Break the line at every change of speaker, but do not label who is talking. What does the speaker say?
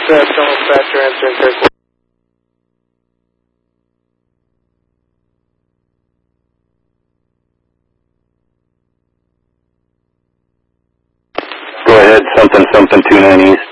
Tunnel Dispatcher answering Kirk.
Go ahead, something 29 East.